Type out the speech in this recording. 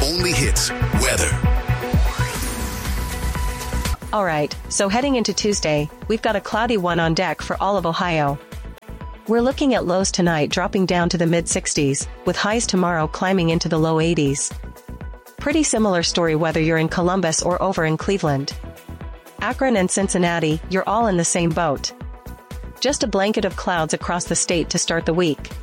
only hits, weather. All right, so heading into Tuesday, we've got a cloudy one on deck for all of Ohio. We're looking at lows tonight dropping down to the mid-60s, with highs tomorrow climbing into the low 80s. Pretty similar story whether you're in Columbus or over in Cleveland. Akron and Cincinnati, you're all in the same boat. Just a blanket of clouds across the state to start the week.